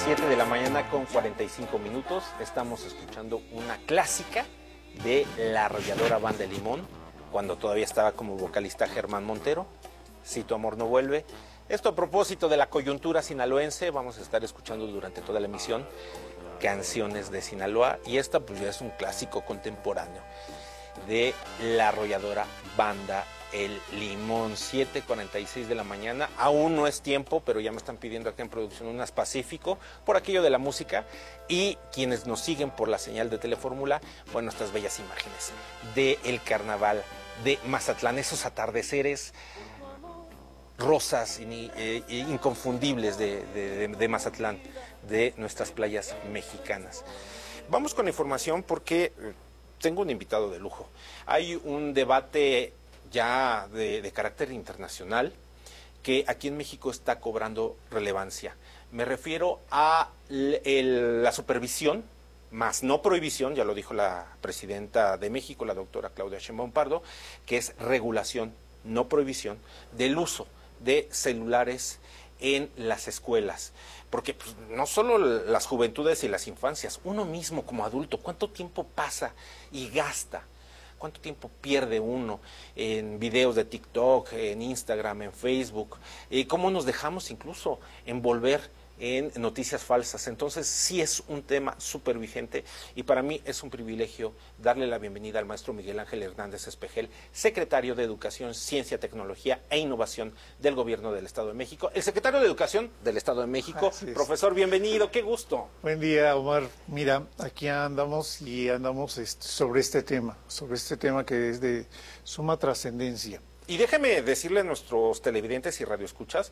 7 de la mañana con 45 minutos. Estamos escuchando una clásica de la arrolladora Banda El Limón, cuando todavía estaba como vocalista Germán Montero, Si tu amor no vuelve. Esto a propósito de la coyuntura sinaloense. Vamos a estar escuchando durante toda la emisión canciones de Sinaloa, y esta pues ya es un clásico contemporáneo de la arrolladora Banda El Limón. 7:46 de la mañana, aún no es tiempo, pero ya me están pidiendo acá en producción unas Pacífico por aquello de la música, y quienes nos siguen por la señal de Telefórmula, bueno, estas bellas imágenes del carnaval de Mazatlán, esos atardeceres rosas inconfundibles de Mazatlán, de nuestras playas mexicanas. Vamos con la información porque tengo un invitado de lujo. Hay un debate ya de carácter internacional que aquí en México está cobrando relevancia. Me refiero a la supervisión, más no prohibición, ya lo dijo la presidenta de México, la doctora Claudia Sheinbaum Pardo, que es regulación, no prohibición, del uso de celulares en las escuelas, porque pues, no solo las juventudes y las infancias, uno mismo como adulto, ¿cuánto tiempo pasa y gasta? ¿Cuánto tiempo pierde uno en videos de TikTok, en Instagram, en Facebook? ¿Cómo nos dejamos incluso envolver en noticias falsas? Entonces sí es un tema súper vigente, y para mí es un privilegio darle la bienvenida al maestro Miguel Ángel Hernández Espejel, secretario de Educación, Ciencia, Tecnología e Innovación del Gobierno del Estado de México, el secretario de Educación del Estado de México. Profesor, bienvenido, qué gusto. Buen día, Omar. Mira, aquí andamos sobre este tema que es de suma trascendencia. Y déjeme decirle a nuestros televidentes y radioescuchas